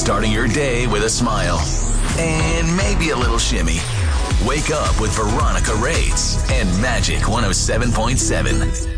starting your day with a smile and maybe a little shimmy. Wake up with Veronica Rades and Magic 107.7.